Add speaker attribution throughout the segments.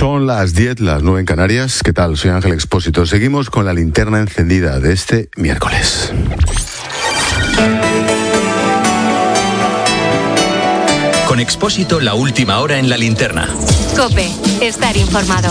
Speaker 1: Son las 10, las 9 en Canarias. ¿Qué tal? Soy Ángel Expósito. Seguimos con la linterna encendida de este miércoles.
Speaker 2: Con Expósito, la última hora en la linterna.
Speaker 3: COPE, estar informado.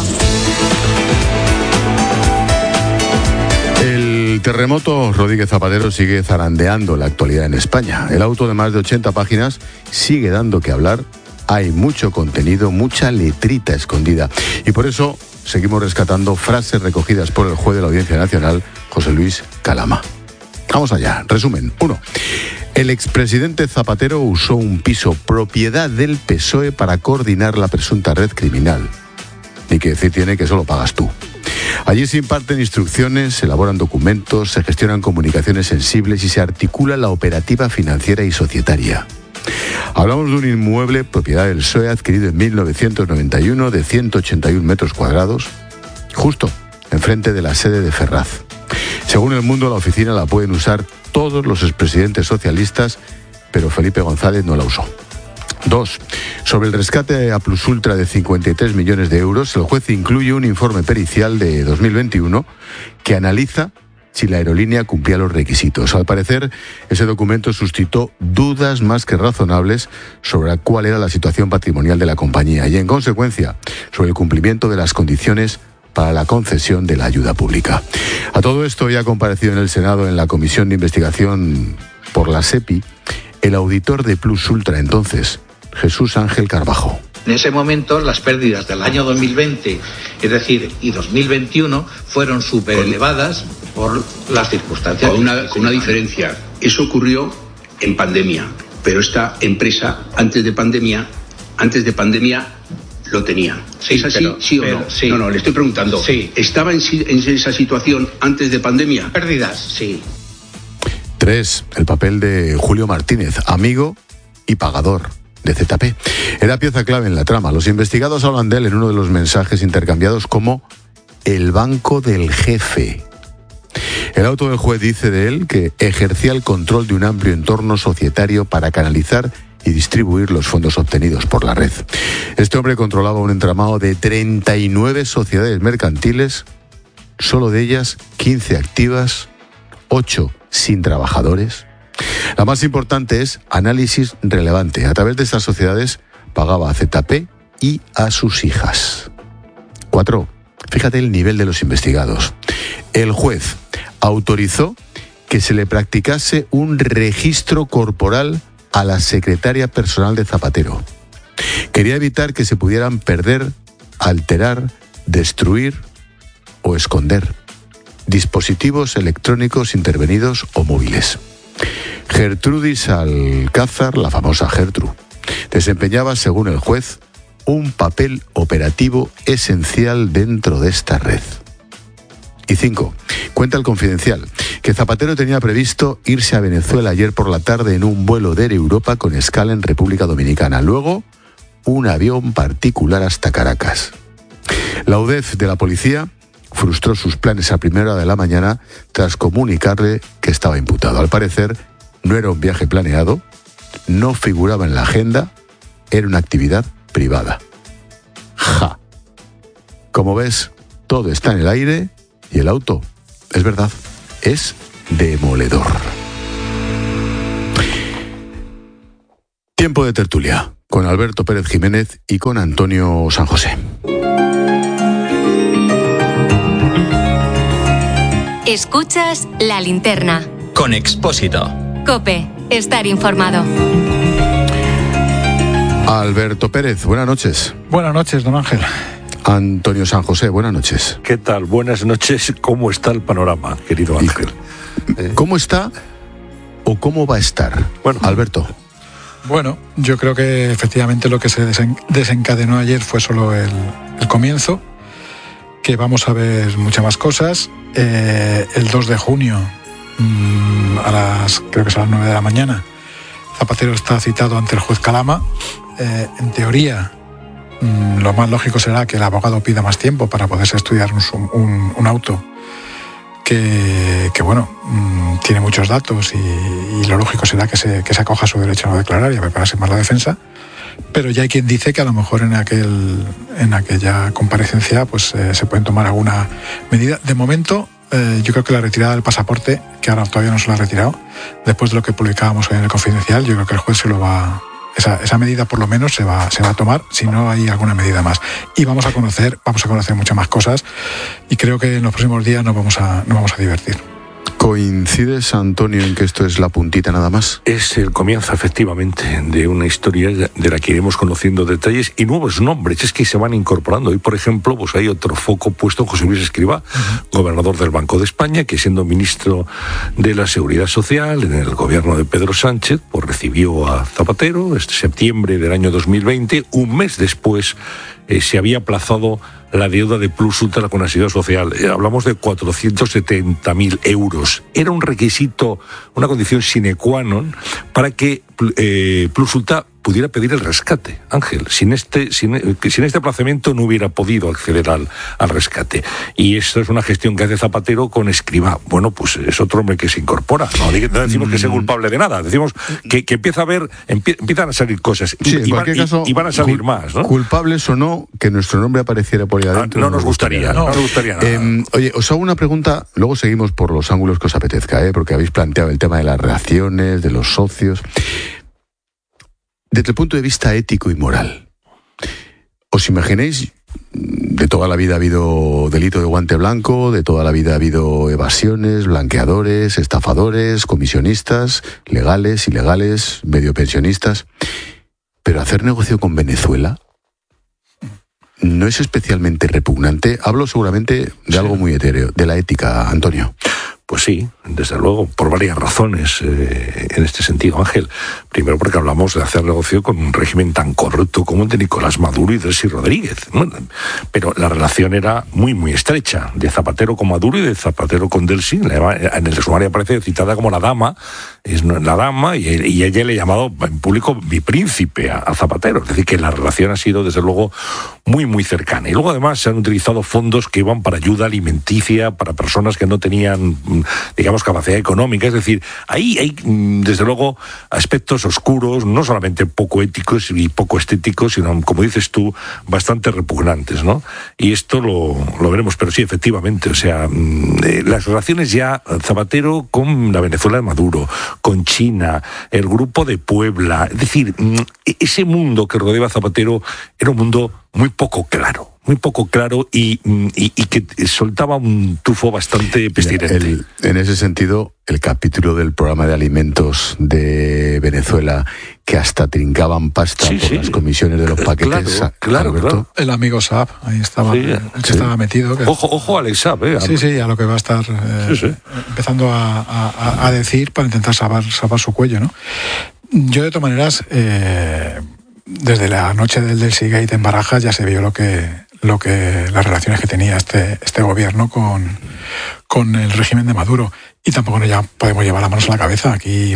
Speaker 1: El terremoto Rodríguez Zapatero sigue zarandeando la actualidad en España. El auto de más de 80 páginas sigue dando que hablar. Hay mucho contenido, mucha letrita escondida. Y por eso seguimos rescatando frases recogidas por el juez de la Audiencia Nacional, José Luis Calama. Vamos allá. Resumen. 1. El expresidente Zapatero usó un piso propiedad del PSOE para coordinar la presunta red criminal. Ni que decir tiene que eso lo pagas tú. Allí se imparten instrucciones, se elaboran documentos, se gestionan comunicaciones sensibles y se articula la operativa financiera y societaria. Hablamos de un inmueble propiedad del PSOE adquirido en 1991 de 181 metros cuadrados, justo enfrente de la sede de Ferraz. Según El Mundo, la oficina la pueden usar todos los expresidentes socialistas, pero Felipe González no la usó. 2. Sobre el rescate a Plus Ultra de 53 millones de euros, el juez incluye un informe pericial de 2021 que analiza si la aerolínea cumplía los requisitos. Al parecer, ese documento suscitó dudas más que razonables sobre cuál era la situación patrimonial de la compañía y, en consecuencia, sobre el cumplimiento de las condiciones para la concesión de la ayuda pública. A todo esto ya ha comparecido en el Senado en la Comisión de Investigación por la SEPI el auditor de Plus Ultra entonces, Jesús Ángel Carbajo.
Speaker 4: En ese momento las pérdidas del año 2020, es decir, y 2021, fueron súper elevadas por las circunstancias.
Speaker 5: Con una diferencia. Eso ocurrió en pandemia, pero esta empresa antes de pandemia lo tenía.
Speaker 4: Sí,
Speaker 5: ¿Es así?
Speaker 4: pero,
Speaker 5: ¿Sí o no?
Speaker 4: Sí.
Speaker 5: No, le estoy preguntando.
Speaker 4: Sí.
Speaker 5: ¿Estaba en esa situación antes de pandemia?
Speaker 4: Pérdidas, sí.
Speaker 1: 3. El papel de Julio Martínez, amigo y pagador de ZP. Era pieza clave en la trama. Los investigados hablan de él en uno de los mensajes intercambiados como el banco del jefe. El auto del juez dice de él que ejercía el control de un amplio entorno societario para canalizar y distribuir los fondos obtenidos por la red. Este hombre controlaba un entramado de 39 sociedades mercantiles, solo de ellas 15 activas, 8 sin trabajadores. La más importante es análisis relevante. A través de estas sociedades pagaba a ZP y a sus hijas. 4. Fíjate el nivel de los investigados. El juez autorizó que se le practicase un registro corporal a la secretaria personal de Zapatero. Quería evitar que se pudieran perder, alterar, destruir o esconder dispositivos electrónicos intervenidos o móviles. Gertrudis Alcázar, la famosa Gertru, desempeñaba, según el juez, un papel operativo esencial dentro de esta red. Y 5. Cuenta el Confidencial que Zapatero tenía previsto irse a Venezuela ayer por la tarde en un vuelo de Air Europa con escala en República Dominicana. Luego, un avión particular hasta Caracas. La UDEF de la policía frustró sus planes a primera hora de la mañana tras comunicarle que estaba imputado. Al parecer, no era un viaje planeado, no figuraba en la agenda, era una actividad privada. ¡Ja! Como ves, todo está en el aire y el auto, es verdad, es demoledor. Tiempo de tertulia con Alberto Pérez Jiménez y con Antonio San José.
Speaker 3: Escuchas La Linterna.
Speaker 2: Con Expósito.
Speaker 3: COPE, estar informado.
Speaker 1: Alberto Pérez, buenas noches.
Speaker 6: Buenas noches, don Ángel.
Speaker 1: Antonio San José, buenas noches.
Speaker 7: ¿Qué tal? Buenas noches. ¿Cómo está el panorama, querido Ángel?
Speaker 1: ¿Cómo está o cómo va a estar?
Speaker 7: Bueno,
Speaker 1: Alberto.
Speaker 6: Bueno, yo creo que efectivamente lo que se desencadenó ayer fue solo el comienzo, que vamos a ver muchas más cosas. El 2 de junio, creo que es a las 9 de la mañana, Zapatero está citado ante el juez Calama. En teoría, lo más lógico será que el abogado pida más tiempo para poderse estudiar un auto que tiene muchos datos y lo lógico será que se acoja a su derecho a no declarar y a prepararse más la defensa. pero ya hay quien dice que a lo mejor en aquella comparecencia pues se pueden tomar alguna medida. De momento, yo creo que la retirada del pasaporte, que ahora todavía no se lo ha retirado, después de lo que publicábamos hoy en el Confidencial, yo creo que el juez se lo va... Esa medida por lo menos se va a tomar, si no hay alguna medida más. Y vamos a conocer muchas más cosas, y creo que en los próximos días nos vamos a divertir.
Speaker 1: ¿Coincides, Antonio, en que esto es la puntita nada más?
Speaker 7: Es el comienzo, efectivamente, de una historia de la que iremos conociendo detalles y nuevos nombres. Es que se van incorporando. Hoy, por ejemplo, pues hay otro foco puesto en José Luis Escrivá, gobernador del Banco de España, que siendo ministro de la Seguridad Social en el gobierno de Pedro Sánchez, pues recibió a Zapatero este septiembre del año 2020. Un mes después se había aplazado la deuda de Plus Ultra con la Seguridad Social. Hablamos de 470.000 euros. Era un requisito, una condición sine qua non para que Plus Ultra pudiera pedir el rescate. Ángel, sin este aplazamiento no hubiera podido acceder al rescate. Y esto es una gestión que hace Zapatero con Escrivá. Bueno, pues es otro hombre que se incorpora. No decimos que sea culpable de nada, decimos que empiezan a salir cosas.
Speaker 1: Sí,
Speaker 7: y van a salir más, ¿no?
Speaker 1: Culpables o no, que nuestro nombre apareciera por ahí adentro.
Speaker 7: No nos gustaría nada.
Speaker 1: Oye, os hago una pregunta, luego seguimos por los ángulos que os apetezca, porque habéis planteado el tema de las relaciones, de los socios. Desde el punto de vista ético y moral, ¿os imagináis? De toda la vida ha habido delito de guante blanco, de toda la vida ha habido evasiones, blanqueadores, estafadores, comisionistas, legales, ilegales, medio pensionistas. Pero hacer negocio con Venezuela no es especialmente repugnante. Hablo seguramente de algo muy etéreo, de la ética, Antonio.
Speaker 7: Pues sí, desde luego, por varias razones en este sentido, Ángel. Primero porque hablamos de hacer negocio con un régimen tan corrupto como el de Nicolás Maduro y Delcy Rodríguez. Bueno, pero la relación era muy, muy estrecha, de Zapatero con Maduro y de Zapatero con Delcy. En el sumario aparece citada como la dama, es la dama, y ella le ha llamado en público mi príncipe a Zapatero. Es decir, que la relación ha sido, desde luego, muy, muy cercana. Y luego, además, se han utilizado fondos que iban para ayuda alimenticia, para personas que no tenían, digamos, capacidad económica. Es decir, ahí hay, desde luego, aspectos oscuros, no solamente poco éticos y poco estéticos, sino, como dices tú, bastante repugnantes, ¿no? Y esto lo veremos, pero sí, efectivamente, o sea, las relaciones ya Zapatero con la Venezuela de Maduro, con China, el grupo de Puebla, es decir, ese mundo que rodeaba a Zapatero era un mundo muy poco claro y que soltaba un tufo bastante pestilente.
Speaker 1: En ese sentido, el capítulo del programa de alimentos de Venezuela, que hasta trincaban pasta por las comisiones de los paquetes.
Speaker 7: Claro.
Speaker 6: El amigo Saab, ahí estaba, estaba metido.
Speaker 7: Ojo Alex Saab,
Speaker 6: Sí, a lo que va a estar empezando a decir para intentar salvar su cuello, ¿no? Yo, de todas maneras, desde la noche del Delcy Gate en Barajas ya se vio lo que las relaciones que tenía este gobierno con el régimen de Maduro, y tampoco ya podemos llevar las manos a la cabeza. Aquí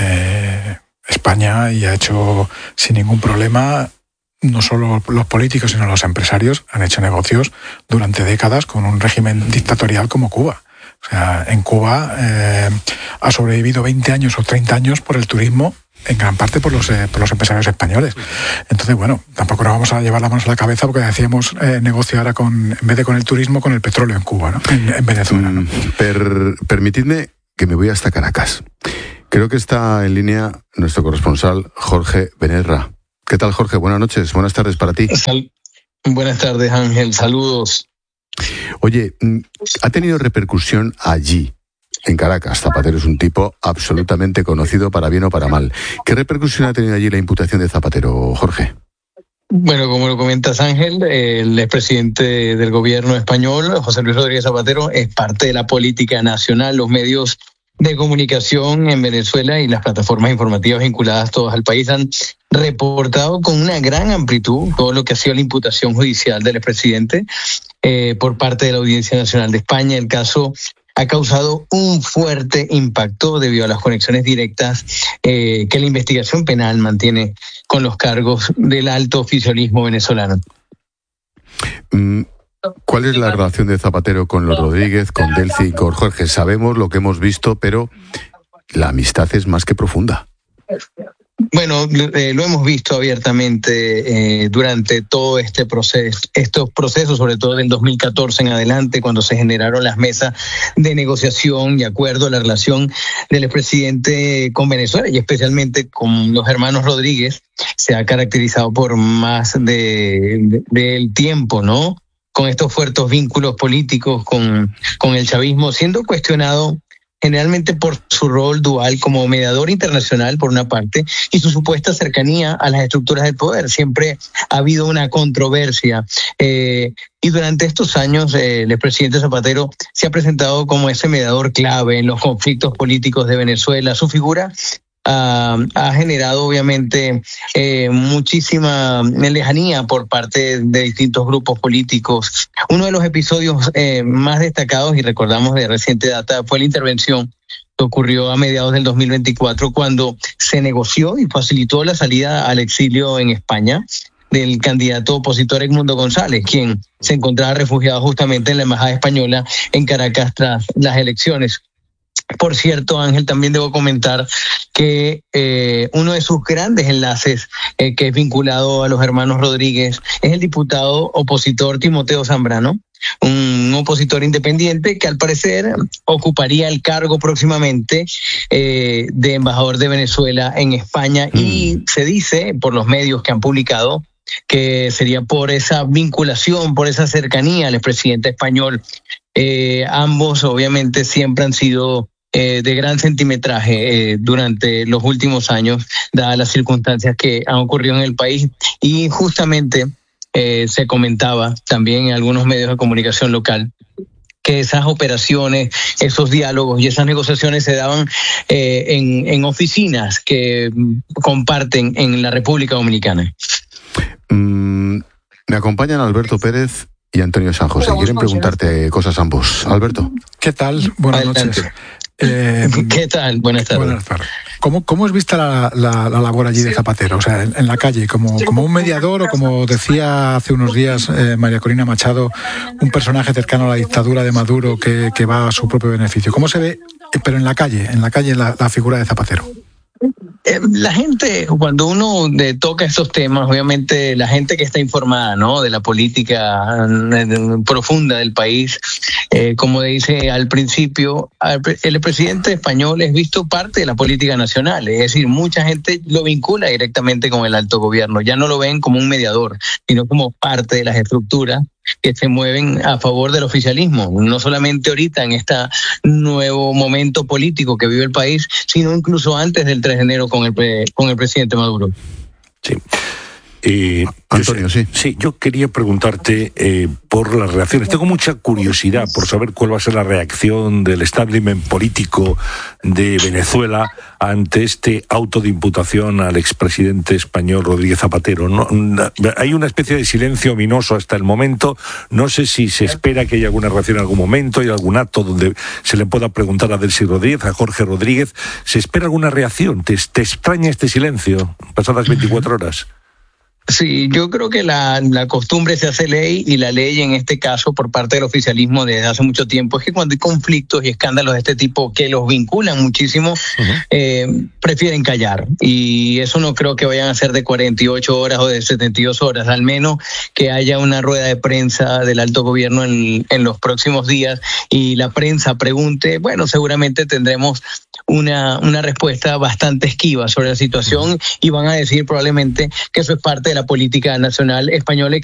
Speaker 6: España, y ha hecho sin ningún problema, no solo los políticos sino los empresarios han hecho negocios durante décadas con un régimen dictatorial como Cuba. O sea, en Cuba ha sobrevivido 20 años o 30 años por el turismo, en gran parte por los empresarios españoles. Entonces, bueno, tampoco nos vamos a llevar las manos a la cabeza porque decíamos negocio ahora en vez de con el turismo, con el petróleo en Cuba, ¿no? En Venezuela, ¿no?
Speaker 1: Permitidme que me voy hasta Caracas. Creo que está en línea nuestro corresponsal Jorge Benerra. ¿Qué tal, Jorge? Buenas noches, buenas tardes para ti.
Speaker 8: Buenas tardes, Ángel, saludos.
Speaker 1: Oye, ¿ha tenido repercusión allí, en Caracas? Zapatero es un tipo absolutamente conocido, para bien o para mal. ¿Qué repercusión ha tenido allí la imputación de Zapatero, Jorge?
Speaker 8: Bueno, como lo comentas, Ángel, el expresidente del gobierno español, José Luis Rodríguez Zapatero, es parte de la política nacional. Los medios de comunicación en Venezuela y las plataformas informativas vinculadas todas al país han reportado con una gran amplitud todo lo que ha sido la imputación judicial del expresidente por parte de la Audiencia Nacional de España. El caso ha causado un fuerte impacto debido a las conexiones directas que la investigación penal mantiene con los cargos del alto oficialismo venezolano.
Speaker 1: ¿Cuál es la relación de Zapatero con los Rodríguez, con Delcy y con Jorge? Sabemos lo que hemos visto, pero la amistad es más que profunda.
Speaker 8: Bueno, lo hemos visto abiertamente durante todo estos procesos, sobre todo del 2014 en adelante, cuando se generaron las mesas de negociación y acuerdo a la relación del expresidente con Venezuela y especialmente con los hermanos Rodríguez. Se ha caracterizado por más del tiempo, ¿no? Con estos fuertes vínculos políticos con el chavismo, siendo cuestionado generalmente por su rol dual como mediador internacional, por una parte, y su supuesta cercanía a las estructuras del poder. Siempre ha habido una controversia. Y durante estos años, el expresidente Zapatero se ha presentado como ese mediador clave en los conflictos políticos de Venezuela. Su figura ha generado obviamente muchísima lejanía por parte de distintos grupos políticos. Uno de los episodios más destacados, y recordamos de reciente data, fue la intervención que ocurrió a mediados del 2024 cuando se negoció y facilitó la salida al exilio en España del candidato opositor Edmundo González, quien se encontraba refugiado justamente en la embajada española en Caracas tras las elecciones. Por cierto, Ángel, también debo comentar que uno de sus grandes enlaces que es vinculado a los hermanos Rodríguez es el diputado opositor Timoteo Zambrano, un opositor independiente que al parecer ocuparía el cargo próximamente de embajador de Venezuela en España y se dice por los medios que han publicado que sería por esa vinculación, por esa cercanía al expresidente español. Ambos obviamente siempre han sido de gran centimetraje durante los últimos años, dadas las circunstancias que han ocurrido en el país, y justamente se comentaba también en algunos medios de comunicación local que esas operaciones, esos diálogos y esas negociaciones se daban en oficinas que comparten en la República Dominicana.
Speaker 1: Me acompañan Alberto Pérez y Antonio San José. Quieren preguntarte cosas ambos. Alberto.
Speaker 6: ¿Qué tal? Buenas noches.
Speaker 8: ¿Qué tal? Buenas tardes.
Speaker 6: Buenas tardes. ¿Cómo es vista la labor allí de Zapatero? O sea, en la calle, como un mediador o, como decía hace unos días María Corina Machado, un personaje cercano a la dictadura de Maduro que va a su propio beneficio. ¿Cómo se ve, pero en la calle la figura de Zapatero?
Speaker 8: La gente, cuando uno toca estos temas, obviamente la gente que está informada, ¿no?, de la política profunda del país, como dice al principio, el presidente español es visto parte de la política nacional, es decir, mucha gente lo vincula directamente con el alto gobierno, ya no lo ven como un mediador, sino como parte de las estructuras que se mueven a favor del oficialismo, no solamente ahorita en este nuevo momento político que vive el país, sino incluso antes del 3 de enero con el presidente Maduro.
Speaker 7: Sí.
Speaker 1: Antonio, sí.
Speaker 7: Sí, yo quería preguntarte por las reacciones. Tengo mucha curiosidad por saber cuál va a ser la reacción del establishment político de Venezuela ante este auto de imputación al expresidente español Rodríguez Zapatero. Hay una especie de silencio ominoso hasta el momento. No sé si se espera que haya alguna reacción en algún momento, hay algún acto donde se le pueda preguntar a Delcy Rodríguez, a Jorge Rodríguez. ¿Se espera alguna reacción? ¿Te extraña este silencio pasadas 24 horas?
Speaker 8: Sí, yo creo que la costumbre se hace ley, y la ley en este caso por parte del oficialismo desde hace mucho tiempo es que cuando hay conflictos y escándalos de este tipo que los vinculan muchísimo, prefieren callar, y eso no creo que vayan a ser de 48 horas o de 72 horas, al menos que haya una rueda de prensa del alto gobierno en los próximos días y la prensa pregunte. Bueno, seguramente tendremos una respuesta bastante esquiva sobre la situación y van a decir probablemente que eso es parte de la política nacional española